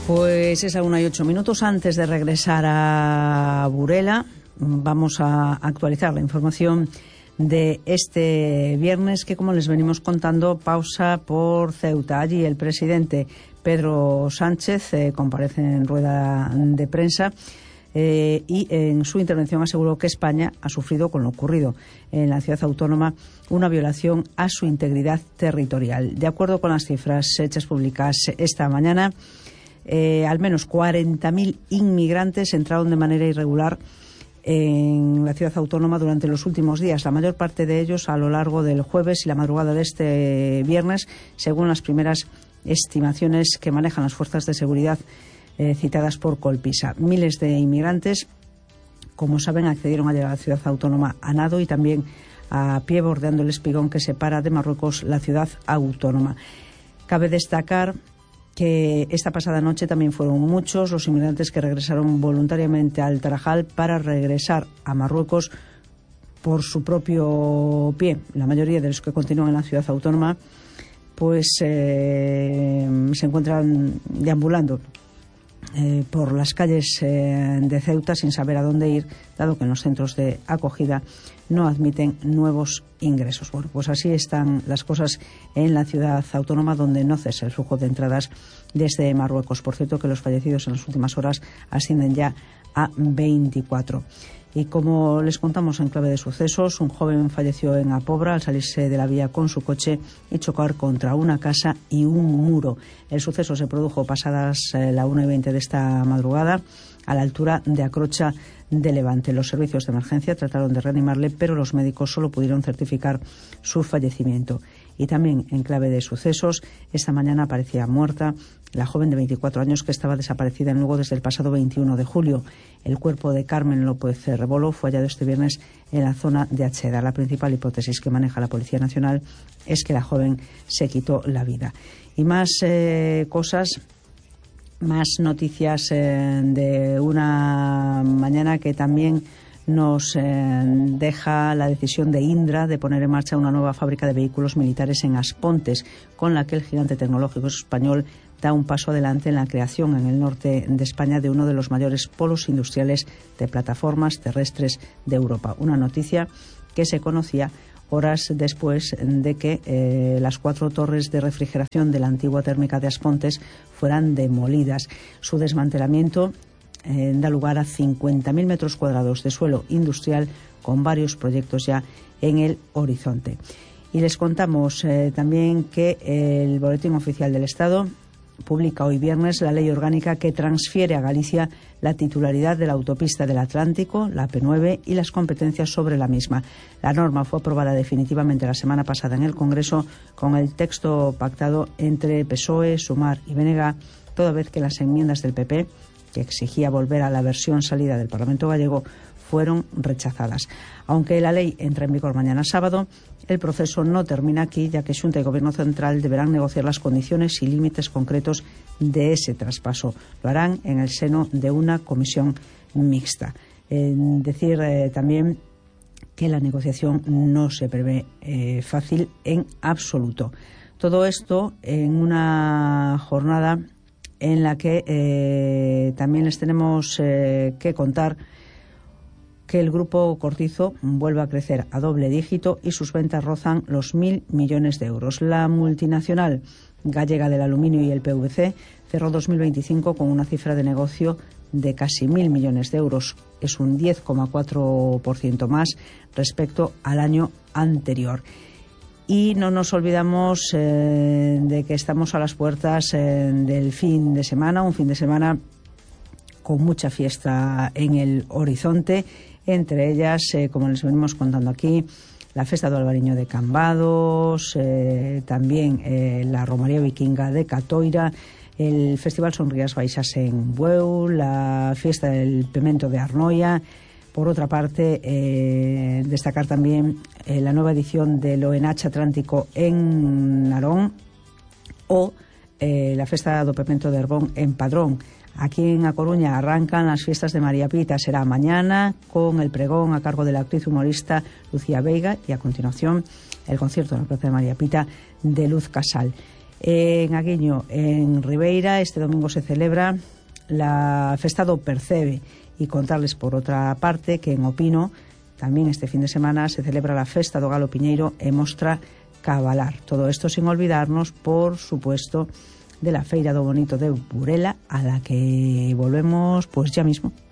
Pues es la 1:08. Antes de regresar a Burela, vamos a actualizar la información de este viernes, que, como les venimos contando, pausa por Ceuta. Allí el presidente Pedro Sánchez comparece en rueda de prensa y en su intervención aseguró que España ha sufrido, con lo ocurrido en la ciudad autónoma, una violación a su integridad territorial. De acuerdo con las cifras hechas públicas esta mañana, al menos 40.000 inmigrantes entraron de manera irregular en la ciudad autónoma durante los últimos días, la mayor parte de ellos a lo largo del jueves y la madrugada de este viernes, según las primeras estimaciones que manejan las fuerzas de seguridad citadas por Colpisa. Miles de inmigrantes, como saben, accedieron ayer a la ciudad autónoma a nado y también a pie, bordeando el espigón que separa de Marruecos la ciudad autónoma. Cabe destacar que esta pasada noche también fueron muchos los inmigrantes que regresaron voluntariamente al Tarajal para regresar a Marruecos por su propio pie. La mayoría de los que continúan en la ciudad autónoma pues se encuentran deambulando por las calles de Ceuta sin saber a dónde ir, dado que en los centros de acogida no admiten nuevos ingresos. Bueno, pues así están las cosas en la ciudad autónoma, donde no cesa el flujo de entradas desde Marruecos. Por cierto, que los fallecidos en las últimas horas ascienden ya a 24. Y como les contamos en clave de sucesos, un joven falleció en Apobra al salirse de la vía con su coche y chocar contra una casa y un muro. El suceso se produjo pasadas la 1:20 de esta madrugada, a la altura de Acrocha de Levante. Los servicios de emergencia trataron de reanimarle, pero los médicos solo pudieron certificar su fallecimiento. Y también en clave de sucesos, esta mañana aparecía muerta la joven de 24 años que estaba desaparecida en Lugo desde el pasado 21 de julio. El cuerpo de Carmen López Rebolo fue hallado este viernes en la zona de Acheda. La principal hipótesis que maneja la Policía Nacional es que la joven se quitó la vida. Y más cosas, más noticias de una mañana que también nos deja la decisión de Indra de poner en marcha una nueva fábrica de vehículos militares en Aspontes, con la que el gigante tecnológico español da un paso adelante en la creación en el norte de España de uno de los mayores polos industriales de plataformas terrestres de Europa. Una noticia que se conocía horas después de que las 4 torres de refrigeración de la antigua térmica de Aspontes fueran demolidas. Su desmantelamiento da lugar a 50.000 metros cuadrados de suelo industrial, con varios proyectos ya en el horizonte. Y les contamos también que el Boletín Oficial del Estado publica hoy viernes la ley orgánica que transfiere a Galicia la titularidad de la autopista del Atlántico, la AP9, y las competencias sobre la misma. La norma fue aprobada definitivamente la semana pasada en el Congreso con el texto pactado entre PSOE, Sumar y BNG, toda vez que las enmiendas del PP, que exigía volver a la versión salida del Parlamento gallego, fueron rechazadas. Aunque la ley entra en vigor mañana sábado, el proceso no termina aquí, ya que Xunta y Gobierno Central deberán negociar las condiciones y límites concretos de ese traspaso. Lo harán en el seno de una comisión mixta. Decir también que la negociación no se prevé fácil en absoluto. Todo esto en una jornada en la que también les tenemos que contar que el grupo Cortizo vuelve a crecer a doble dígito y sus ventas rozan los 1.000 millones de euros. La multinacional gallega del aluminio y el PVC cerró 2025 con una cifra de negocio de casi 1.000 millones de euros. Es un 10,4% más respecto al año anterior. Y no nos olvidamos de que estamos a las puertas del fin de semana, un fin de semana con mucha fiesta en el horizonte, entre ellas, como les venimos contando aquí, la Festa do Albariño de Cambados, también la Romaría Vikinga de Catoira, el Festival Sonrías Baixas en Bueu, la Fiesta del Pemento de Arnoia. Por otra parte, destacar también la nueva edición del ONH Atlántico en Narón o la Festa do Pemento de Herbón en Padrón. Aquí en A Coruña arrancan las fiestas de María Pita. Será mañana con el pregón a cargo de la actriz humorista Lucía Veiga y a continuación el concierto en la Plaza de María Pita de Luz Casal. En Aguiño, en Ribeira, este domingo se celebra la Festa do Percebe, y contarles por otra parte que en Opino también este fin de semana se celebra la Festa do Galo Piñeiro e Mostra Cabalar. Todo esto sin olvidarnos, por supuesto, de la Feira do Bonito de Burela, a la que volvemos pues ya mismo.